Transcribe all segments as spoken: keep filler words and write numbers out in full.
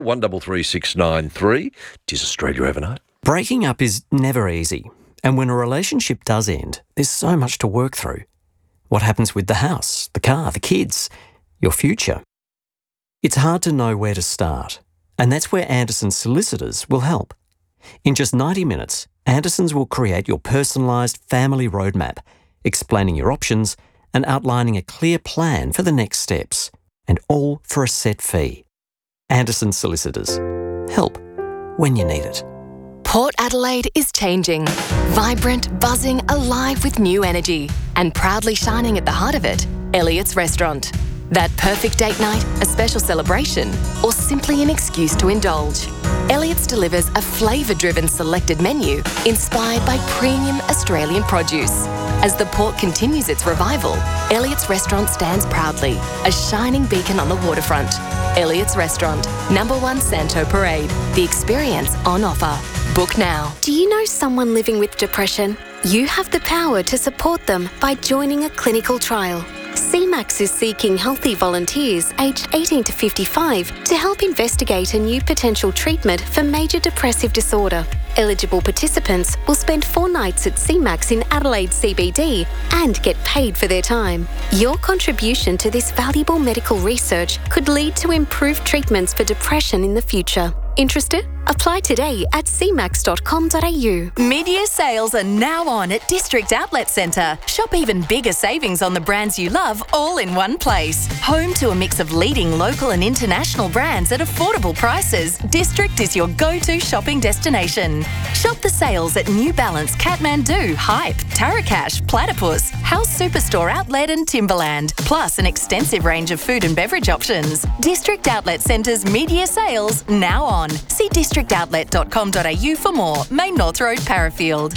one three three six nine three. Tis Australia overnight. Breaking up is never easy. And when a relationship does end, there's so much to work through. What happens with the house, the car, the kids, your future? It's hard to know where to start. And that's where Anderson Solicitors will help. In just ninety minutes, Andersons will create your personalised family roadmap, explaining your options and outlining a clear plan for the next steps, and all for a set fee. Anderson Solicitors. Help when you need it. Port Adelaide is changing. Vibrant, buzzing, alive with new energy. And proudly shining at the heart of it, Elliott's Restaurant. That perfect date night, a special celebration, or simply an excuse to indulge. Elliott's delivers a flavour-driven selected menu inspired by premium Australian produce. As the port continues its revival, Elliott's Restaurant stands proudly, a shining beacon on the waterfront. Elliott's Restaurant, number one Santo Parade. The experience on offer. Book now. Do you know someone living with depression? You have the power to support them by joining a clinical trial. C MAX is seeking healthy volunteers aged eighteen to fifty-five to help investigate a new potential treatment for major depressive disorder. Eligible participants will spend four nights at C MAX in Adelaide C B D and get paid for their time. Your contribution to this valuable medical research could lead to improved treatments for depression in the future. Interested? Apply today at c max dot com dot a u. Mid-year sales are now on at District Outlet Centre. Shop even bigger savings on the brands you love all in one place. Home to a mix of leading local and international brands at affordable prices, District is your go-to shopping destination. Shop the sales at New Balance, Kathmandu, Hype, Tarakash, Platypus, House Superstore Outlet and Timberland, plus an extensive range of food and beverage options. District Outlet Centre's mid-year sales now on. See district outlet dot com dot a u for more. Main North Road, Parafield.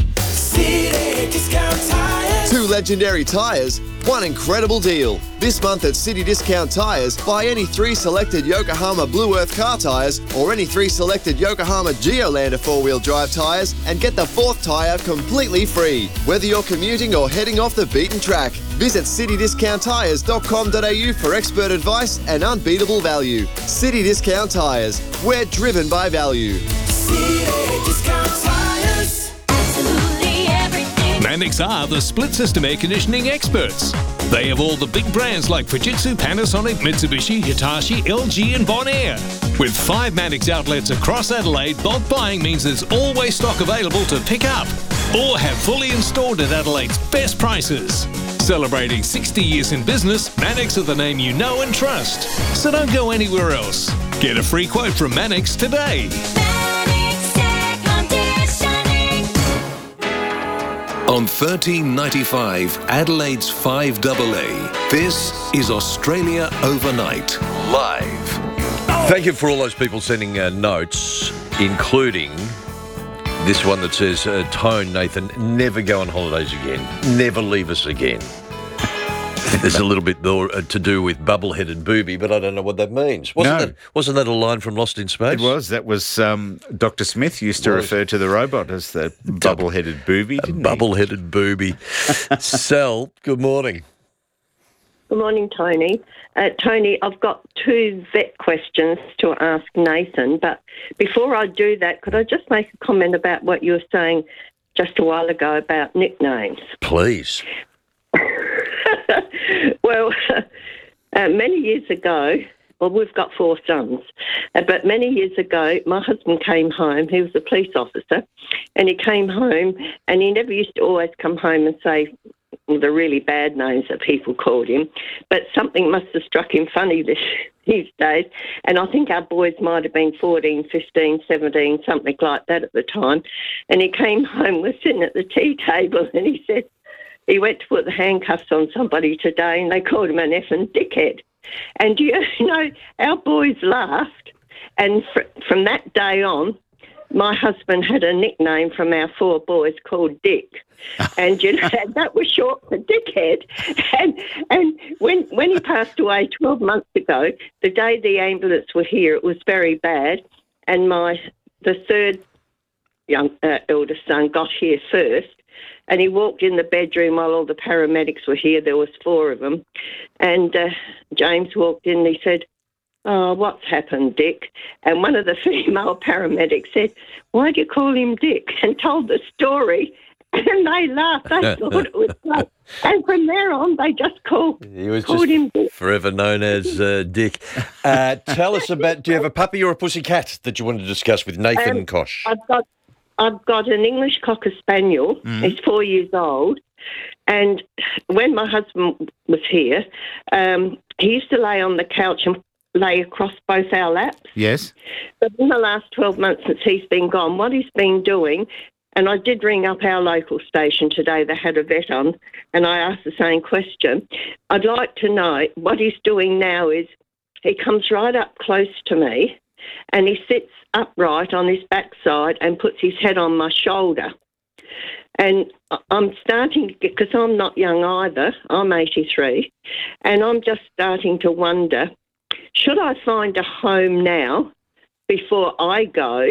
City Discount Tyres. Two legendary tyres, one incredible deal. This month at City Discount Tyres, buy any three selected Yokohama Blue Earth car tyres or any three selected Yokohama Geolander four-wheel drive tyres and get the fourth tyre completely free. Whether you're commuting or heading off the beaten track, visit city discount tyres dot com dot a u for expert advice and unbeatable value. City Discount Tyres, we're driven by value. City Discount Tyres. Absolutely everything. Mannix are the split system air conditioning experts. They have all the big brands like Fujitsu, Panasonic, Mitsubishi, Hitachi, L G and Bonaire. With five Mannix outlets across Adelaide, bulk buying means there's always stock available to pick up or have fully installed at Adelaide's best prices. Celebrating sixty years in business, Mannix are the name you know and trust. So don't go anywhere else. Get a free quote from Mannix today. Mannix Air Conditioning. On thirteen ninety-five, Adelaide's five A A. This is Australia Overnight, live. Thank you for all those people sending uh, notes, including this one that says, uh, Tone, Nathan, never go on holidays again. Never leave us again. There's a little bit more uh, to do with bubble-headed booby, but I don't know what that means. Wasn't, No. that, wasn't that a line from Lost in Space? It was. That was um, Doctor Smith used to refer to the robot as the bubble-headed booby, didn't he? Bubble-headed booby. Sal, good morning. Good morning, Tony. Uh, Tony, I've got two vet questions to ask Nathan, but before I do that, could I just make a comment about what you were saying just a while ago about nicknames? Please. Well, uh, many years ago, well, we've got four sons, uh, but many years ago, my husband came home. He was a police officer, and he came home, and he never used to always come home and say the really bad names that people called him, but something must have struck him funny this, these days, and I think our boys might have been fourteen, fifteen, seventeen, something like that at the time, and he came home, we're sitting at the tea table, and he said he went to put the handcuffs on somebody today, and they called him an effing dickhead. And you know, our boys laughed, and fr- from that day on, my husband had a nickname from our four boys called Dick. And, you know, that was short for dickhead. And and when when he passed away twelve months ago, the day the ambulance were here, it was very bad. And my the third young uh, eldest son got here first. And he walked in the bedroom while all the paramedics were here. There was four of them. And uh, James walked in and he said, oh, what's happened, Dick? And one of the female paramedics said, why do you call him Dick? And told the story. And they laughed. They thought it was great. And from there on, they just called, He was called just him Dick. forever known as uh, Dick. Uh, tell us about, do you have a puppy or a pussy cat that you want to discuss with Nathan Um, Kosh? I've got I've got an English Cocker Spaniel. He's four years old. And when my husband was here, um, he used to lay on the couch and lay across both our laps. Yes. But in the last twelve months since he's been gone, what he's been doing, and I did ring up our local station today, they had a vet on, and I asked the same question. I'd like to know what he's doing now is he comes right up close to me and he sits upright on his backside and puts his head on my shoulder. And I'm starting to get, because I'm not young either, I'm eighty-three, and I'm just starting to wonder, should I find a home now before I go?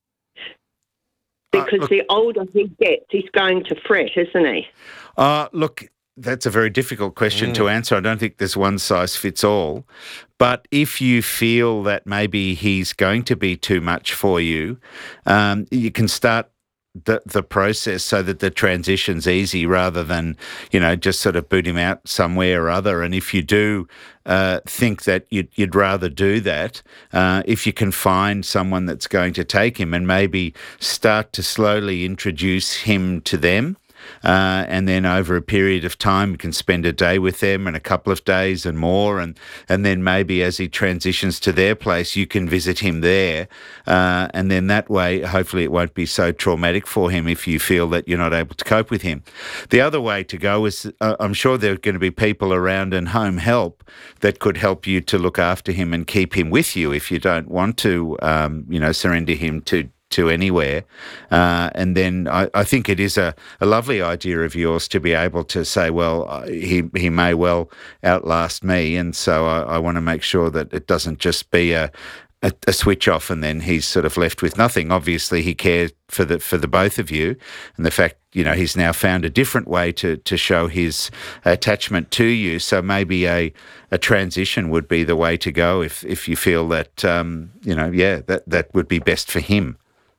Because Uh, look- the older he gets, he's going to fret, isn't he? Uh, look, that's a very difficult question to answer. I don't think there's one size fits all. But if you feel that maybe he's going to be too much for you, um, you can start the the process so that the transition's easy rather than, you know, just sort of boot him out somewhere or other. And if you do uh, think that you'd, you'd rather do that, uh, if you can find someone that's going to take him and maybe start to slowly introduce him to them, Uh, and then over a period of time, you can spend a day with them and a couple of days and more. And, and then maybe as he transitions to their place, you can visit him there. Uh, and then that way, hopefully it won't be so traumatic for him if you feel that you're not able to cope with him. The other way to go is, uh, I'm sure there are going to be people around and home help that could help you to look after him and keep him with you if you don't want to, um, you know, surrender him to to anywhere. Uh, and then I, I think it is a, a lovely idea of yours to be able to say, well, uh, he he may well outlast me, and so I, I want to make sure that it doesn't just be a, a, a switch off and then he's sort of left with nothing. Obviously, he cared for the for the both of you, and the fact, you know, he's now found a different way to to show his attachment to you. So maybe a a transition would be the way to go if if you feel that um, you know, yeah, that that would be best for him.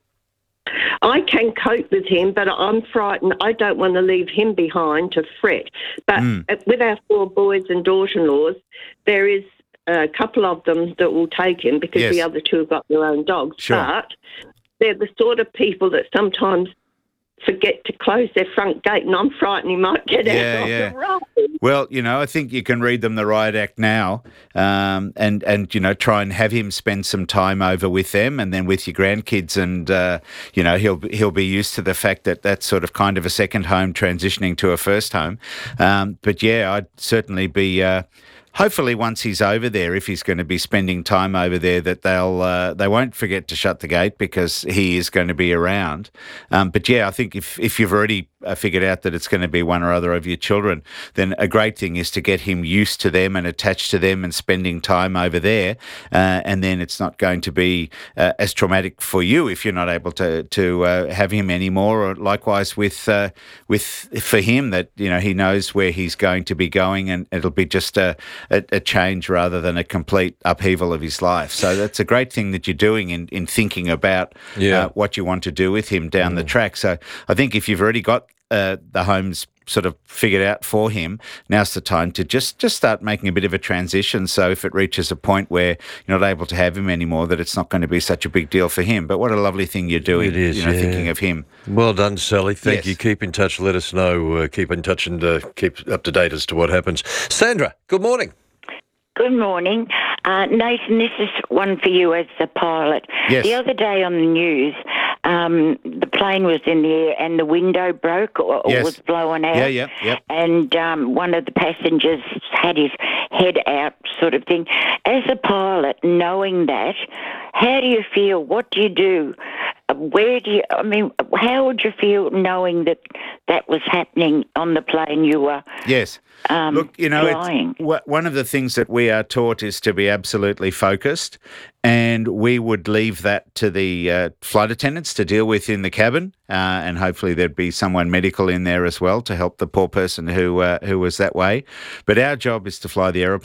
I can cope with him, but I'm frightened. I don't want to leave him behind to fret. But Mm. with our four boys and daughter-in-laws, there is a couple of them that will take him because Yes. the other two have got their own dogs. Sure. But they're the sort of people that sometimes forget to close their front gate, and I'm frightened he might get Yeah, out on yeah. the road. Well, you know, I think you can read them the riot act now, um, and and you know, try and have him spend some time over with them, and then with your grandkids, and uh, you know, he'll he'll be used to the fact that that's sort of kind of a second home transitioning to a first home. Um, but yeah, I'd certainly be. Uh, Hopefully, once he's over there, if he's going to be spending time over there, that they'll uh, they won't forget to shut the gate because he is going to be around. Um, but yeah, I think if if you've already uh, figured out that it's going to be one or other of your children, then a great thing is to get him used to them and attached to them and spending time over there, uh, and then it's not going to be uh, as traumatic for you if you're not able to to uh, have him anymore. Or likewise with uh, with for him, that you know, he knows where he's going to be going, and it'll be just a A, a change rather than a complete upheaval of his life. So that's a great thing that you're doing in, in thinking about Yeah. uh, what you want to do with him down the track. So I think if you've already got uh, the homes sort of figured out for him, now's the time to just, just start making a bit of a transition. So if it reaches a point where you're not able to have him anymore, that it's not going to be such a big deal for him. But what a lovely thing you're doing, It is, you know, yeah. thinking of him. Well done, Sally. Thank Yes. you. Keep in touch. Let us know. Uh, keep in touch and uh, keep up to date as to what happens. Sandra, good morning. Good morning. Uh, Nathan, this is one for you as the pilot. Yes. The other day on the news, um, the plane was in the air and the window broke or, or Yes. was blowing out. Yeah, yeah, yeah. And um, one of the passengers had his head out, sort of thing. As a pilot, knowing that, how do you feel? What do you do? Uh, Where do you, I mean, how would you feel knowing that that was happening on the plane you were Yes. um, Look, you know, flying? it's, wha- one of the things that we are taught is to be absolutely focused, and we would leave that to the uh, flight attendants to deal with in the cabin, uh, and hopefully there'd be someone medical in there as well to help the poor person who uh, who was that way. But our job is to fly the aeroplane.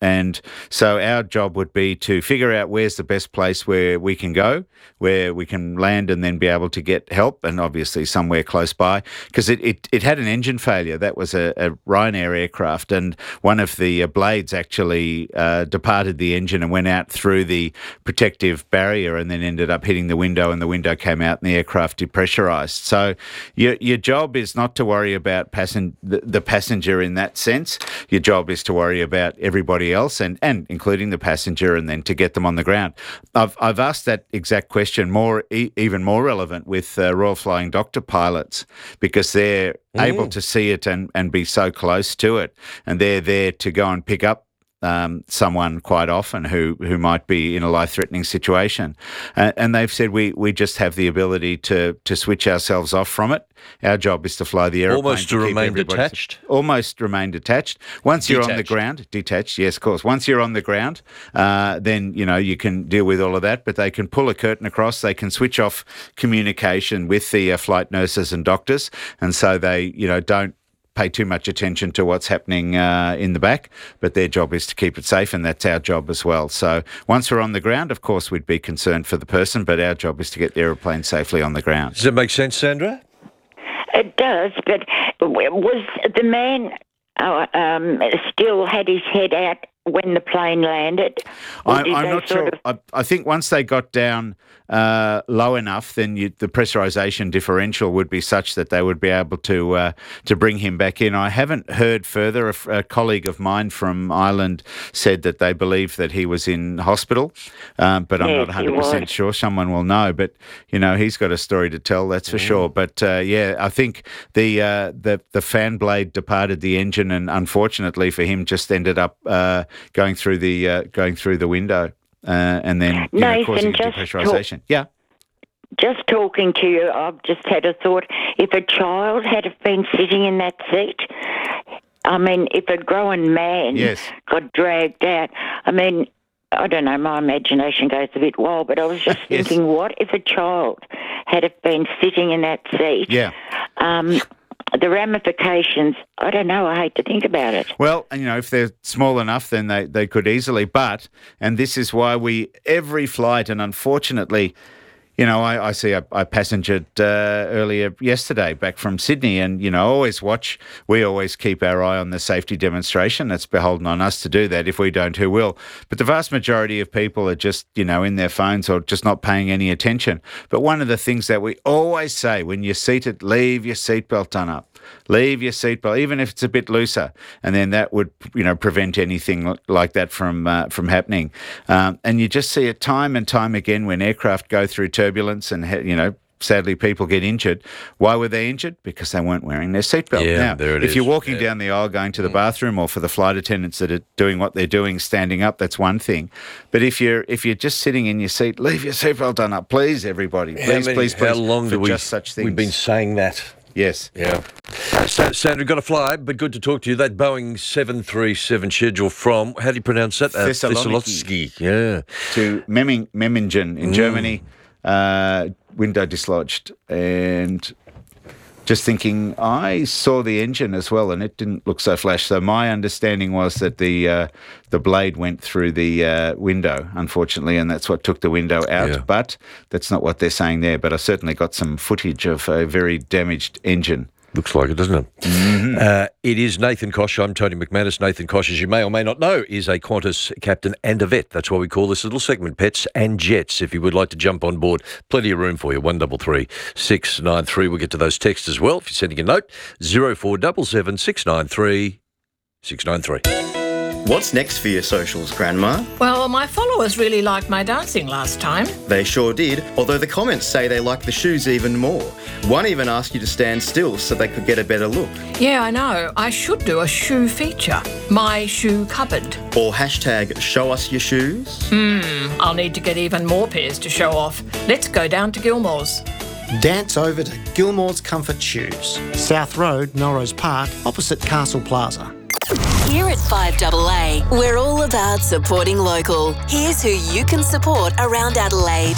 And so our job would be to figure out where's the best place where we can go, where we can land and then be able to get help, and obviously somewhere close by, because it, it, it had an engine failure. That was a, a Ryanair aircraft, and one of the uh, blades actually uh, departed the engine and went out through the protective barrier and then ended up hitting the window, and the window came out and the aircraft depressurised. So your, your job is not to worry about passen- the, the passenger in that sense. Your job is to worry about everybody else, and, and including the passenger, and then to get them on the ground. I've, I've asked that exact question, more e- even more relevant with uh, Royal Flying Doctor pilots, because they're mm. able to see it and, and be so close to it, and they're there to go and pick up Um, someone quite often who, who might be in a life-threatening situation. Uh, and they've said we, we just have the ability to to switch ourselves off from it. Our job is to fly the aeroplane. Almost to, to remain detached? Almost remain detached. Once detached. You're on the ground, detached, yes, of course. Once you're on the ground, uh, then, you know, you can deal with all of that, but they can pull a curtain across, they can switch off communication with the uh, flight nurses and doctors, and so they, you know, don't pay too much attention to what's happening uh, in the back, but their job is to keep it safe, and that's our job as well. So once we're on the ground, of course, we'd be concerned for the person, but our job is to get the aeroplane safely on the ground. Does that make sense, Sandra? It does, but was the man uh, um, still had his head out when the plane landed? I, I'm not sure. Of... I, I think once they got down uh, low enough, then you, the pressurisation differential would be such that they would be able to uh, to bring him back in. I haven't heard further. A, a colleague of mine from Ireland said that they believe that he was in hospital, um, but I'm yes, not one hundred percent sure. Someone will know, but you know he's got a story to tell. That's for mm. sure. But uh, yeah, I think the uh, the the fan blade departed the engine, and unfortunately for him, just ended up uh, going through the uh, going through the window. Uh, and then you know, causing depressurisation. Talk, yeah. Just talking to you, I've just had a thought. If a child had been sitting in that seat, I mean, if a grown man yes. got dragged out, I mean, I don't know, my imagination goes a bit wild, but I was just yes. thinking, what if a child had been sitting in that seat? Yeah. Um, the ramifications, I don't know, I hate to think about it. Well, you know, if they're small enough, then they, they could easily, but, and this is why we, every flight, and unfortunately, you know, I, I see I, I passengered uh, earlier yesterday back from Sydney, and, you know, always watch, we always keep our eye on the safety demonstration. It's beholden on us to do that. If we don't, who will? But the vast majority of people are just, you know, in their phones or just not paying any attention. But one of the things that we always say when you're seated, leave your seatbelt done up. Leave your seatbelt, even if it's a bit looser, and then that would, you know, prevent anything like that from uh, from happening. Um, and you just see it time and time again when aircraft go through turbulence and, you know, sadly people get injured. Why were they injured? Because they weren't wearing their seatbelt. Yeah, now, there it if is. you're walking yeah. down the aisle going to the bathroom, or for the flight attendants that are doing what they're doing, standing up, that's one thing. But if you're if you're just sitting in your seat, leave your seatbelt done up, please, everybody. Please, how many, please, please. How long do we? Just such things. We've been saying that. Yes. Yeah. So, Sandra, got to fly, but good to talk to you. That Boeing seven thirty-seven schedule from, how do you pronounce that? Uh, Thessaloniki. Yeah. To Memming, Memmingen in mm. Germany, uh, window dislodged. And just thinking, I saw the engine as well, and it didn't look so flash. So my understanding was that the uh, the blade went through the uh, window, unfortunately, and that's what took the window out. Yeah. But that's not what they're saying there. But I certainly got some footage of a very damaged engine. Looks like it, doesn't it? Mm-hmm. Uh, it is Nathan Koch. I'm Tony McManus. Nathan Koch, as you may or may not know, is a Qantas captain and a vet. That's why we call this little segment Pets and Jets. If you would like to jump on board, plenty of room for you. one three three, six nine three. We'll get to those texts as well. If you're sending a note, zero four seven seven, six nine three, six nine three. What's next for your socials, Grandma? Well, my followers really liked my dancing last time. They sure did, although the comments say they like the shoes even more. One even asked you to stand still so they could get a better look. Yeah, I know. I should do a shoe feature. My shoe cupboard. Or hashtag show us your shoes. Hmm, I'll need to get even more pairs to show off. Let's go down to Gilmore's. Dance over to Gilmore's Comfort Shoes. South Road, Melrose Park, opposite Castle Plaza. Here at five A A, we're all about supporting local. Here's who you can support around Adelaide.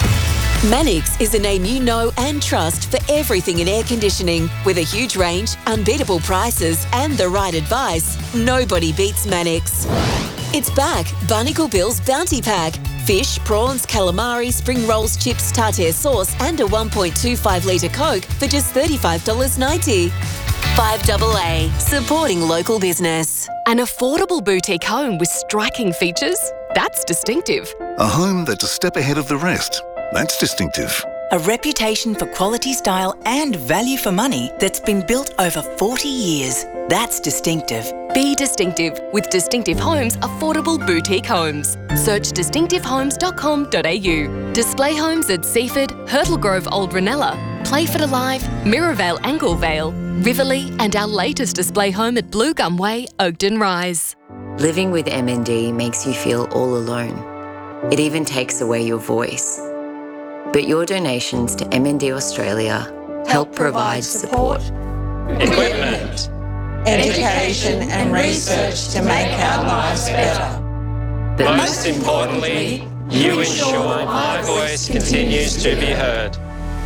Mannix is a name you know and trust for everything in air conditioning. With a huge range, unbeatable prices and the right advice, nobody beats Mannix. It's back, Barnacle Bill's Bounty Pack. Fish, prawns, calamari, spring rolls, chips, tartare sauce and a one point two five litre Coke for just thirty-five dollars ninety. five double A, supporting local business. An affordable boutique home with striking features? That's distinctive. A home that's a step ahead of the rest. That's distinctive. A reputation for quality, style and value for money that's been built over forty years. That's distinctive. Be distinctive with Distinctive Homes Affordable Boutique Homes. Search distinctive homes dot com dot a u. Display homes at Seaford, Hurtle Grove Old Ranella, Playford Alive, Mirrorvale Anglevale, Riverlea and our latest display home at Blue Gum Way, Oakden Rise. Living with M N D makes you feel all alone. It even takes away your voice. But your donations to M N D Australia help provide support. Equipment, education and research to make our lives better. But most importantly, you ensure my voice continues to be heard.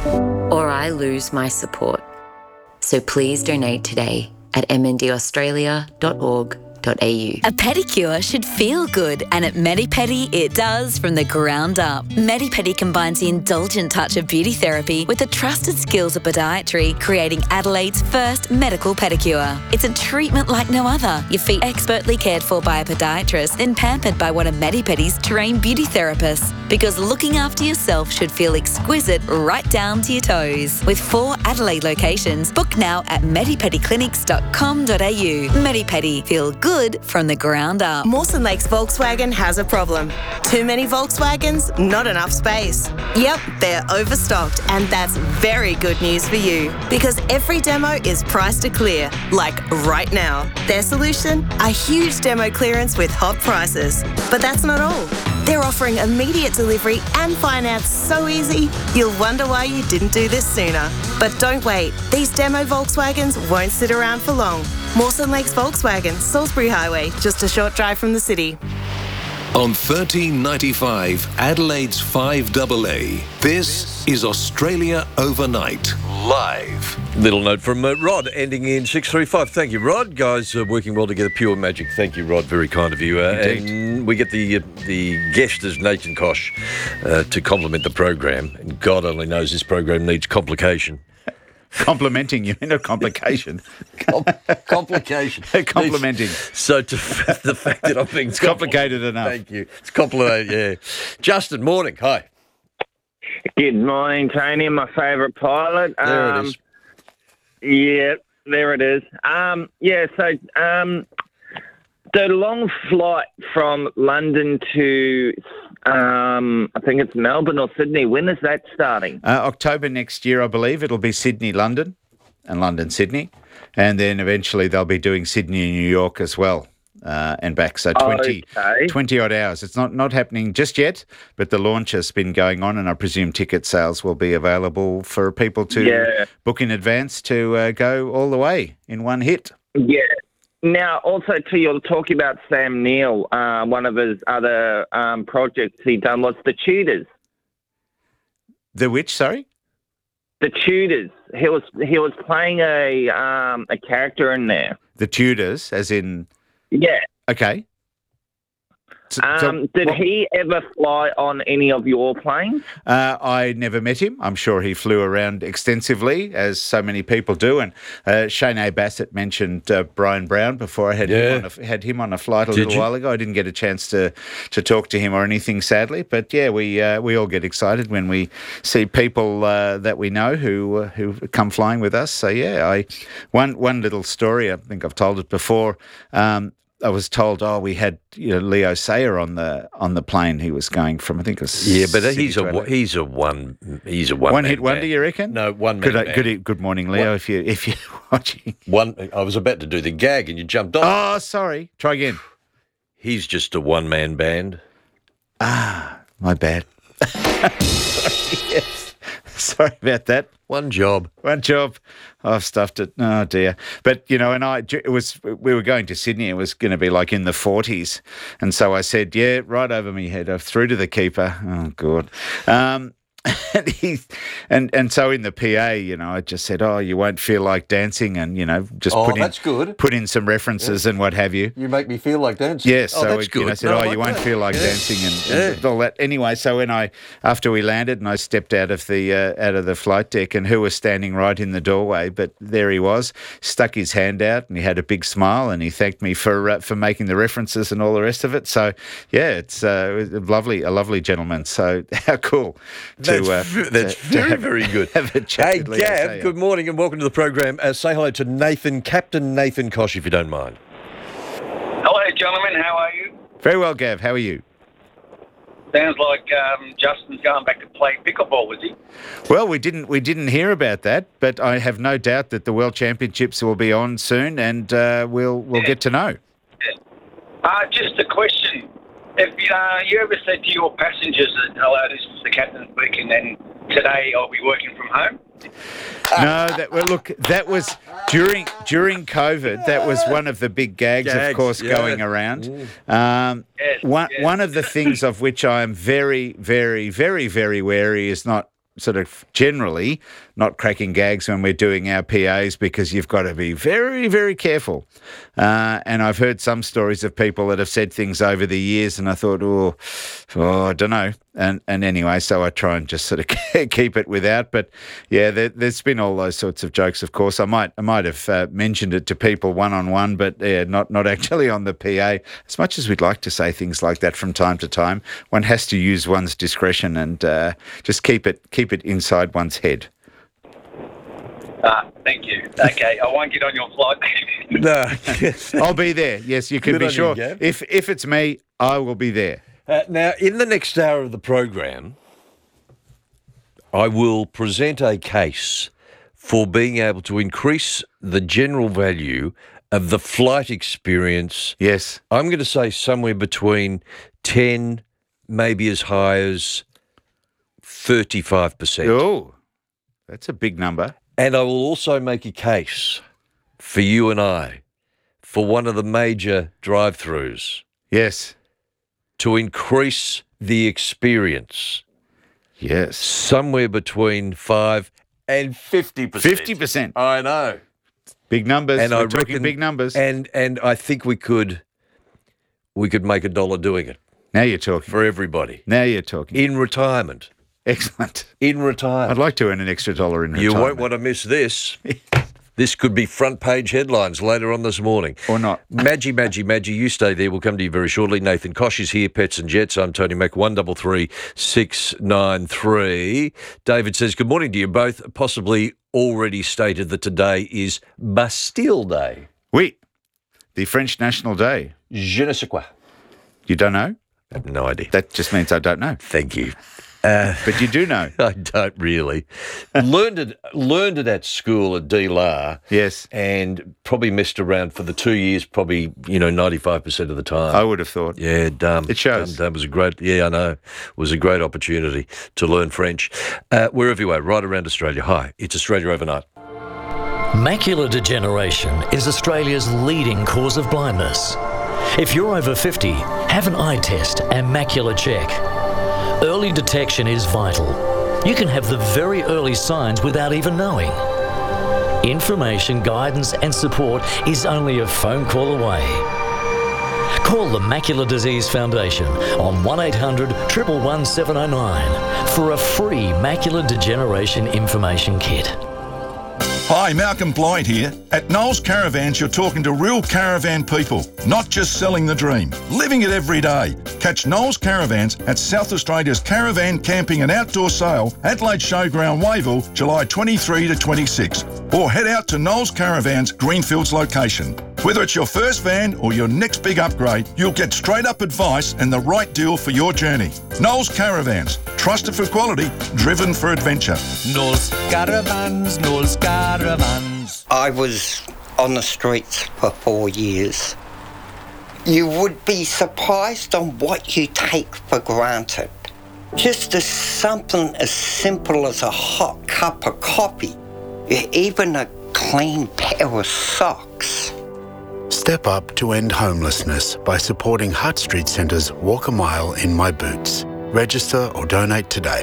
Or I lose my support. So please donate today at m n d australia dot org dot a u. A pedicure should feel good, and at Medipedi it does from the ground up. Medipedi combines the indulgent touch of beauty therapy with the trusted skills of podiatry, creating Adelaide's first medical pedicure. It's a treatment like no other. Your feet expertly cared for by a podiatrist, then pampered by one of Medipedi's trained beauty therapists. Because looking after yourself should feel exquisite right down to your toes. With four Adelaide locations, book now at medipedi clinics dot com dot a u. Medipedi, feel good from the ground up. Mawson Lakes Volkswagen has a problem. Too many Volkswagens, not enough space. Yep, they're overstocked, and that's very good news for you because every demo is priced to clear, like right now. Their solution? A huge demo clearance with hot prices. But that's not all. They're offering immediate delivery and finance so easy, you'll wonder why you didn't do this sooner. But don't wait. These demo Volkswagens won't sit around for long. Mawson Lakes Volkswagen, Salisbury Highway, just a short drive from the city. On thirteen ninety-five, Adelaide's five double A, this is Australia Overnight, live. Little note from uh, Rod, ending in six three five. Thank you, Rod. Guys, uh, working well together, pure magic. Thank you, Rod. Very kind of you. Uh, and we get the uh, the guest as Nathan Kosh uh, to complement the program. And God only knows this program needs complication. Complimenting you in a complication. Com- complication. Complimenting. So to the fact that I'm being it's complicated enough. Thank you. It's complicated, yeah. Justin, morning. Hi. Good morning, Tony. My favourite pilot. There um, it is. Yeah, there it is. Um, yeah, so um, the long flight from London to, um, I think it's Melbourne or Sydney, when is that starting? Uh, October next year, I believe. It'll be Sydney, London, and London, Sydney. And then eventually they'll be doing Sydney, New York as well. Uh, and back, so twenty, Okay. twenty odd hours. It's not, not happening just yet, but the launch has been going on, and I presume ticket sales will be available for people to Yeah. book in advance to uh, go all the way in one hit. Yeah. Now, also, too, you're talking about Sam Neill. Uh, one of his other um, projects he done was The Tudors. The which, sorry? The Tudors. He was he was playing a um, a character in there. The Tudors, as in... Yeah. Okay. So- so Um, did what- he ever fly on any of your planes? Uh, I never met him. I'm sure he flew around extensively, as so many people do. And uh, Shane A. Bassett mentioned uh, Brian Brown before. I had, him on a, had him on a flight a Did little you? while ago. I didn't get a chance to, to talk to him or anything, sadly. But yeah, we uh, we all get excited when we see people uh, that we know who uh, who come flying with us. So yeah, I one one little story. I think I've told it before. Um, I was told, oh, we had you know Leo Sayer on the on the plane. He was going from, I think it was Yeah, but Sydney he's to a Adelaide. he's a one he's a one One man hit wonder, band. you reckon? No, one man. Good, band. good, good morning, Leo. One- If you if you're watching. One, I was about to do the gag and you jumped off. Oh, sorry. Try again. He's just a one man band. Ah, my bad. Sorry, yes. Sorry about that. One job. One job. I've stuffed it. Oh dear. But you know, and I it was we were going to Sydney. It was going to be like in the forties, and so I said, "Yeah, right over me head, uh, through to the keeper." Oh God. Um, and he, and and so in the P A, you know, I just said, "Oh, you won't feel like dancing," and you know, just Oh, put in that's good. put in some references and what have you. You make me feel like dancing. Yes, oh, so that's it, good. you know, I said, No, I "Oh, like you won't that. feel like Yeah. dancing," and, and all that. Anyway, so when I after we landed and I stepped out of the uh, out of the flight deck, and who was standing right in the doorway, but there he was, stuck his hand out, and he had a big smile, and he thanked me for uh, for making the references and all the rest of it. So yeah, it's uh, it was a lovely, a lovely gentleman. So how cool to That's, uh, v- that's to- to very, have- very good. Have a chat Hey, with Leo Gav, Sayer. good morning and welcome to the program. Uh, say hello to Nathan, Captain Nathan Kosh, if you don't mind. Hello, gentlemen. How are you? Very well, Gav. How are you? Sounds like um, Justin's going back to play pickleball, was he? Well, we didn't we didn't hear about that, but I have no doubt that the World Championships will be on soon, and uh, we'll we'll get to know. Uh, just a question. If uh, you ever said to your passengers that, hello, this is the captain speaking, and today I'll be working from home? No, that well, look, that was during during COVID. That was one of the big gags, Gags, of course, yeah. going around. Um, Yes, one yes. one of the things of which I am very, very, very, very wary is not sort of generally not cracking gags when we're doing our P As, because you've got to be very, very careful. Uh, and I've heard some stories of people that have said things over the years, and I thought, oh, oh I don't know. And and anyway, so I try and just sort of keep it without. But yeah, there, there's been all those sorts of jokes. Of course, I might I might have uh, mentioned it to people one on one, but yeah, not not actually on the P A. As much as we'd like to say things like that from time to time, one has to use one's discretion and uh, just keep it keep it inside one's head. Ah, thank you. Okay, I won't get on your flight. No. I'll be there. Yes, you can Good be on you, sure. Gav. If if it's me, I will be there. Uh, now, in the next hour of the program, I will present a case for being able to increase the general value of the flight experience. Yes. I'm going to say somewhere between ten, maybe as high as thirty-five percent. Oh, that's a big number. And I will also make a case for you and I for one of the major drive-throughs. Yes. To increase the experience. Yes. Somewhere between five and fifty percent. Fifty percent. I know. Big numbers. And We're I talking reckon big numbers. And and I think we could we could make a dollar doing it. Now you're talking. For everybody. Now you're talking. In retirement. Excellent. In retirement. I'd like to earn an extra dollar in You retirement. won't want to miss this. This could be front page headlines later on this morning. Or not. Maggie, Maggie, Maggie, you stay there. We'll come to you very shortly. Nathan Kosh is here, Pets and Jets. I'm Tony Mac, one double three six nine three. David says, good morning to you both. Possibly already stated that today is Bastille Day. Oui. The French National Day. Je ne sais quoi. You don't know? I have no idea. That just means I don't know. Thank you. Uh, but you do know. I don't really. learned it learned it at school at D L A R. Yes. And probably messed around for the two years, probably, you know, ninety-five percent of the time. I would have thought. Yeah, dumb. It shows. Dumb, dumb was a great, yeah, I know. It was a great opportunity to learn French. Uh, wherever you are, right around Australia. Hi, it's Australia Overnight. Macular degeneration is Australia's leading cause of blindness. If you're over fifty, have an eye test and macular check. Early detection is vital. You can have the very early signs without even knowing. Information, guidance and support is only a phone call away. Call the Macular Disease Foundation on one eight hundred, one one one, seven oh nine for a free macular degeneration information kit. Hi, Malcolm Blight here. At Knowles Caravans, you're talking to real caravan people, not just selling the dream, living it every day. Catch Knowles Caravans at South Australia's Caravan Camping and Outdoor Sale, Adelaide Showground, Wayville, July twenty-third to twenty-sixth. Or head out to Knowles Caravans, Greenfields location. Whether it's your first van or your next big upgrade, you'll get straight-up advice and the right deal for your journey. Knowles Caravans, trusted for quality, driven for adventure. Knowles Caravans, Knowles Caravans. I was on the streets for four years. You would be surprised on what you take for granted. Just as something as simple as a hot cup of coffee, even a clean pair of socks. Step up to end homelessness by supporting Hutt Street Centre's Walk a Mile in My Boots. Register or donate today.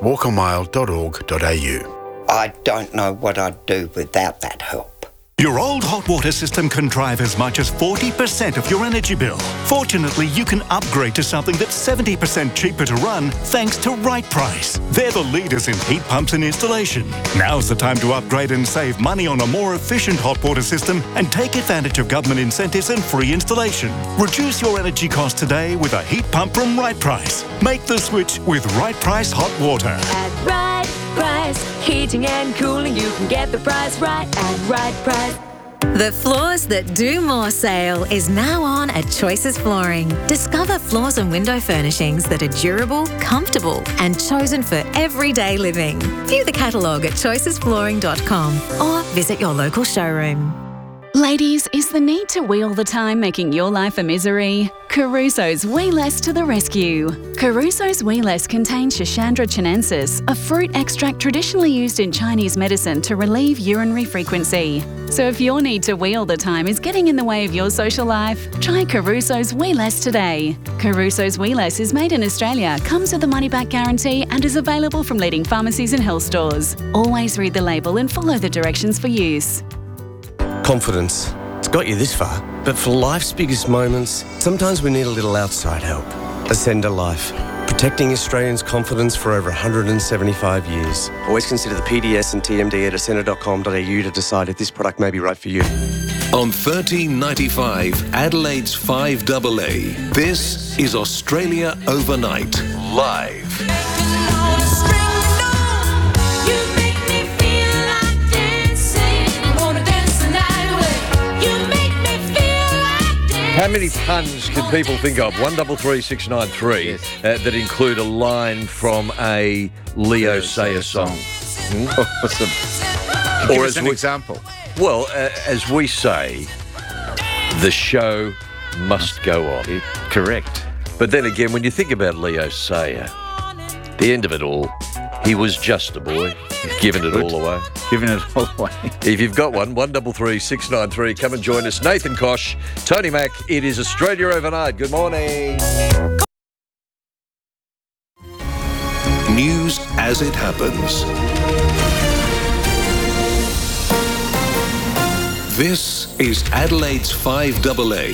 walk a mile dot org dot a u. I don't know what I'd do without that help. Your old hot water system can drive as much as forty percent of your energy bill. Fortunately, you can upgrade to something that's seventy percent cheaper to run thanks to Right Price. They're the leaders in heat pumps and installation. Now's the time to upgrade and save money on a more efficient hot water system and take advantage of government incentives and free installation. Reduce your energy costs today with a heat pump from Right Price. Make the switch with Right Price Hot Water. At Right Price, heating and cooling, you can get the price right at Right Price. The Floors That Do More sale is now on at Choices Flooring. Discover floors and window furnishings that are durable, comfortable and chosen for everyday living. View the catalogue at choices flooring dot com or visit your local showroom. Ladies, is the need to wheel the time making your life a misery? Caruso's Wee Less to the rescue. Caruso's Wee Less contains Schisandra chinensis, a fruit extract traditionally used in Chinese medicine to relieve urinary frequency. So if your need to wheel the time is getting in the way of your social life, try Caruso's Wee Less today. Caruso's Wee Less is made in Australia, comes with a money-back guarantee and is available from leading pharmacies and health stores. Always read the label and follow the directions for use. Confidence. It's got you this far, but for life's biggest moments, sometimes we need a little outside help. Ascender Life. Protecting Australians' confidence for over one hundred seventy-five years. Always consider the P D S and T M D at ascender dot com dot a u to decide if this product may be right for you. On thirteen ninety-five, Adelaide's five double A, this is Australia Overnight, live. How many puns can people think of? One double three six nine three yes. uh, that include a line from a Leo Sayer song. Hmm? Awesome. Give or us as an we, example. Well, uh, as we say, the show must go on. It, correct. But then again, when you think about Leo Sayer, the end of it all, he was just a boy, giving it all away. Giving it all away. If you've got one, one double three six nine three, come and join us. Nathan Kosh, Tony Mack. It is Australia Overnight. Good morning. News as it happens. This is Adelaide's five double A.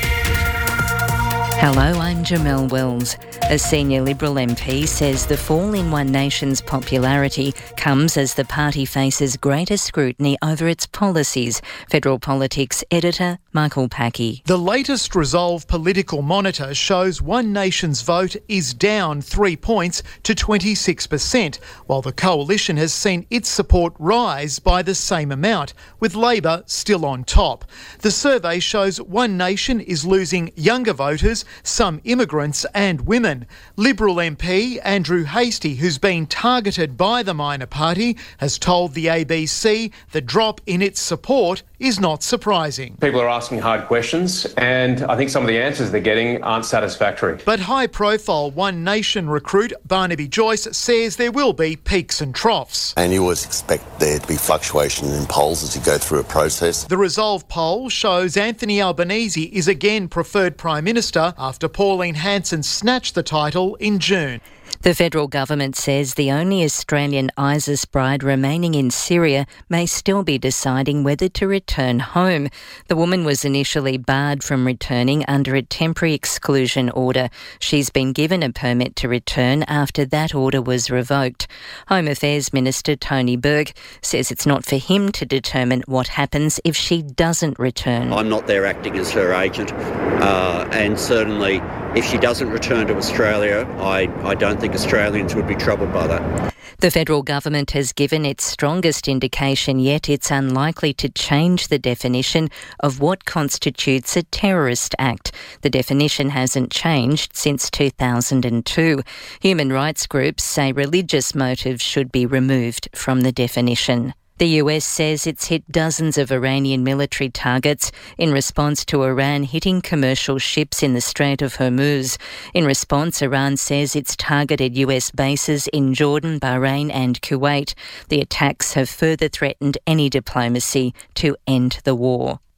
Hello, I'm Jamelle Wells. A senior Liberal M P says the fall in One Nation's popularity comes as the party faces greater scrutiny over its policies. Federal Politics editor Michael Packey. The latest Resolve Political Monitor shows One Nation's vote is down three points to twenty-six percent, while the coalition has seen its support rise by the same amount, with Labor still on top. The survey shows One Nation is losing younger voters, some immigrants and women. Liberal M P Andrew Hastie, who's been targeted by the minor party, has told the A B C the drop in its support is not surprising. People are asking hard questions, and I think some of the answers they're getting aren't satisfactory. But high-profile One Nation recruit Barnaby Joyce says there will be peaks and troughs. And you always expect there to be fluctuation in polls as you go through a process. The Resolve poll shows Anthony Albanese is again preferred Prime Minister after Pauline Hanson snatched the title in June. The federal government says the only Australian ISIS bride remaining in Syria may still be deciding whether to return home. The woman was initially barred from returning under a temporary exclusion order. She's been given a permit to return after that order was revoked. Home Affairs Minister Tony Burke says it's not for him to determine what happens if she doesn't return. I'm not there acting as her agent, uh, and certainly if she doesn't return to Australia, I, I don't think Australians would be troubled by that. The federal government has given its strongest indication yet it's unlikely to change the definition of what constitutes a terrorist act. The definition hasn't changed since two thousand two. Human rights groups say religious motives should be removed from the definition. The U S says it's hit dozens of Iranian military targets in response to Iran hitting commercial ships in the Strait of Hormuz. In response, Iran says it's targeted U S bases in Jordan, Bahrain and Kuwait. The attacks have further threatened any diplomacy to end the war.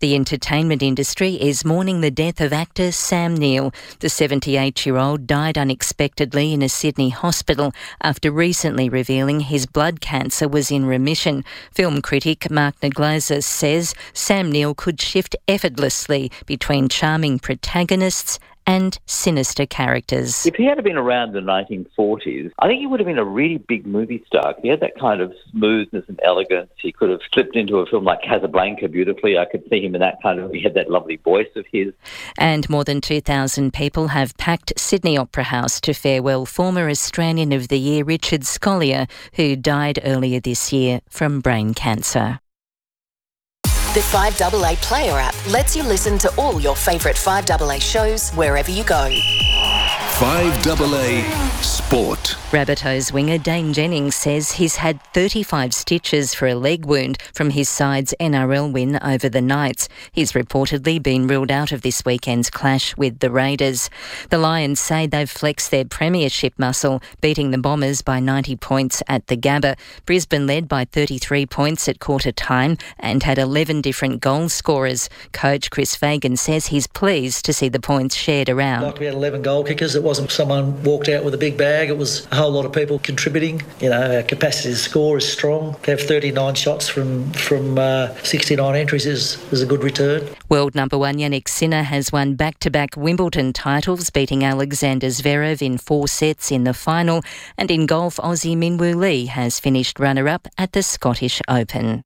The entertainment industry is mourning the death of actor Sam Neill. The seventy-eight-year-old died unexpectedly in a Sydney hospital after recently revealing his blood cancer was in remission. Film critic Mark Naglazer says Sam Neill could shift effortlessly between charming protagonists and sinister characters. If he had been around in the nineteen forties, I think he would have been a really big movie star. He had that kind of smoothness and elegance. He could have slipped into a film like Casablanca beautifully. I could see him in that kind of... He had that lovely voice of his. And more than two thousand people have packed Sydney Opera House to farewell former Australian of the Year Richard Scolyer, who died earlier this year from brain cancer. The five A A Player app lets you listen to all your favourite five A A shows wherever you go. five A A Sport. Rabbitohs winger Dane Jennings says he's had thirty-five stitches for a leg wound from his side's N R L win over the Knights. He's reportedly been ruled out of this weekend's clash with the Raiders. The Lions say they've flexed their premiership muscle, beating the Bombers by ninety points at the Gabba. Brisbane led by thirty-three points at quarter time and had eleven different goal scorers. Coach Chris Fagan says he's pleased to see the points shared around. Like we had eleven goal kickers. It wasn't someone walked out with a big bag. It was a whole lot of people contributing. You know, our capacity to score is strong. To have thirty-nine shots from from uh, sixty-nine entries is, is a good return. World number one Yannick Sinner has won back-to-back Wimbledon titles, beating Alexander Zverev in four sets in the final. And in golf, Aussie Minwoo Lee has finished runner-up at the Scottish Open.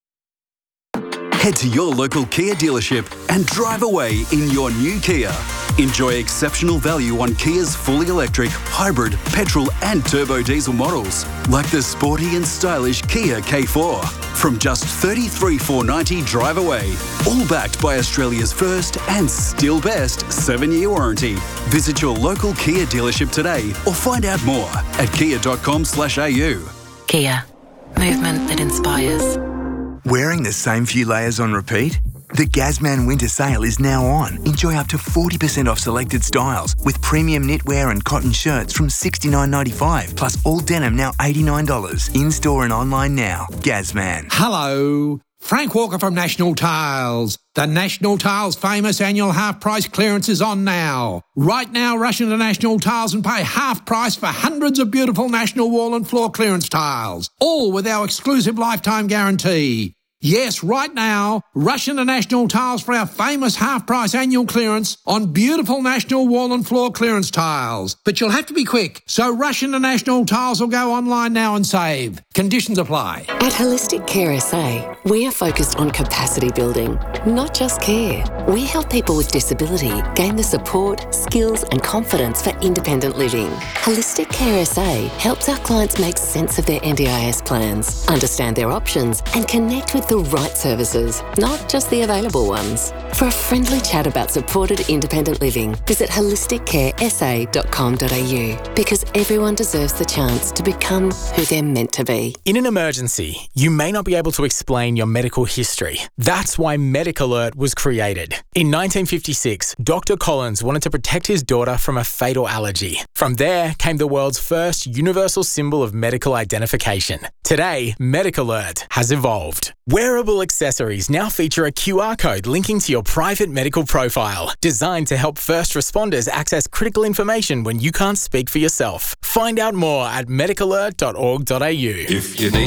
Head to your local Kia dealership and drive away in your new Kia. Enjoy exceptional value on Kia's fully electric, hybrid, petrol and turbo diesel models, like the sporty and stylish Kia K four. From just thirty-three thousand four hundred ninety dollars drive away, all backed by Australia's first and still best seven-year warranty. Visit your local Kia dealership today or find out more at kia dot com slash a u. Kia. Movement that inspires. Wearing the same few layers on repeat? The Gazman winter sale is now on. Enjoy up to forty percent off selected styles with premium knitwear and cotton shirts from sixty-nine ninety-five, plus all denim now eighty-nine dollars. In-store and online now. Gazman. Hello. Frank Walker from National Tiles. The National Tiles famous annual half-price clearance is on now. Right now, rush into National Tiles and pay half price for hundreds of beautiful National wall and floor clearance tiles, all with our exclusive lifetime guarantee. Yes, right now, rush into National Tiles for our famous half-price annual clearance on beautiful National wall and floor clearance tiles. But you'll have to be quick, so rush into National Tiles or go online now and save. Conditions apply. At Holistic Care S A, we are focused on capacity building, not just care. We help people with disability gain the support, skills and confidence for independent living. Holistic Care S A helps our clients make sense of their N D I S plans, understand their options and connect with the right services, not just the available ones. For a friendly chat about supported independent living, visit holistic care s a dot com dot a u, because everyone deserves the chance to become who they're meant to be. In an emergency, you may not be able to explain your medical history. That's why MedicAlert was created. In nineteen fifty-six, Doctor Collins wanted to protect his daughter from a fatal allergy. From there came the world's first universal symbol of medical identification. Today, MedicAlert has evolved. Wearable accessories now feature a Q R code linking to your private medical profile, designed to help first responders access critical information when you can't speak for yourself. Find out more at medic alert dot org dot a u. If you need